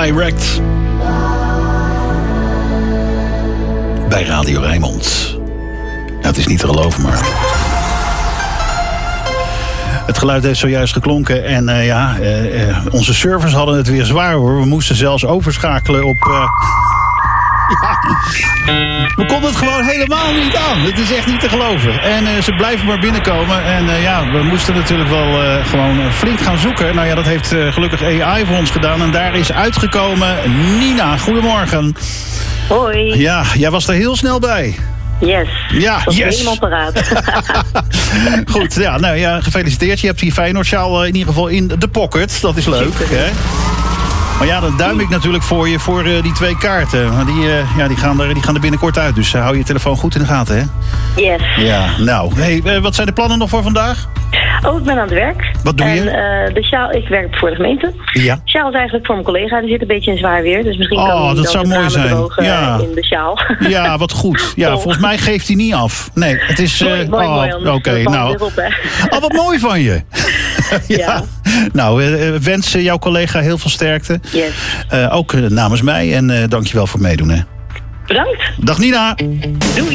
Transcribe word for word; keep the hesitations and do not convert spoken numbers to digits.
Direct. Bij Radio Rijnmond. Ja, het is niet te geloven, maar... Het geluid heeft zojuist geklonken en uh, ja, uh, uh, onze servers hadden het weer zwaar hoor. We moesten zelfs overschakelen op... Uh... Ja. We konden het gewoon helemaal niet aan. Het is echt niet te geloven. En uh, ze blijven maar binnenkomen. En uh, ja, we moesten natuurlijk wel uh, gewoon uh, flink gaan zoeken. Nou ja, dat heeft uh, gelukkig A I voor ons gedaan. En daar is uitgekomen Nina. Goedemorgen. Hoi. Ja, jij was er heel snel bij. Yes. Ja, dat yes. helemaal paraat. Goed, ja, nou ja, gefeliciteerd. Je hebt die Feyenoordsjaal uh, in ieder geval in de pocket. Dat is leuk, hè? Maar ja, dan duim ik natuurlijk voor je voor uh, die twee kaarten. Maar die, uh, ja, die, gaan er, die gaan er binnenkort uit. Dus uh, hou je telefoon goed in de gaten, hè? Yes. Ja, nou. Hey, uh, wat zijn de plannen nog voor vandaag? Oh, ik ben aan het werk. Wat doe je? En uh, de sjaal, ik werk voor de gemeente. Ja. De sjaal is eigenlijk voor mijn collega. Die zit een beetje in zwaar weer. Dus misschien oh, kan hij dat zou mooi zijn. drogen Ja. in de sjaal. Ja, wat goed. Ja, oh. Volgens mij geeft hij niet af. Nee, het is... Uh, mooi, mooi, oh, mooi. Oké, okay, nou. Op, oh, wat mooi van je. ja. ja. Nou, uh, wens uh, jouw collega heel veel sterkte. Yes. Uh, ook uh, namens mij. En uh, dankjewel voor het meedoen, hè. Bedankt. Dag Nina. Doei.